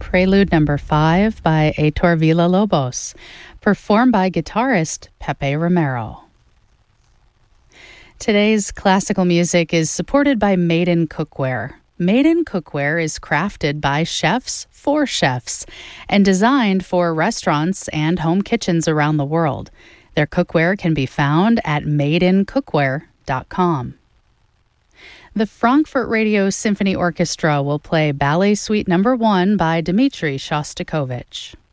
Prelude Number 5 by Heitor Villa-Lobos, performed by guitarist Pepe Romero. Today's classical music is supported by Maiden Cookware. Maiden Cookware is crafted by chefs for chefs and designed for restaurants and home kitchens around the world. Their cookware can be found at maidencookware.com. The Frankfurt Radio Symphony Orchestra will play Ballet Suite Number 1 by Dmitri Shostakovich.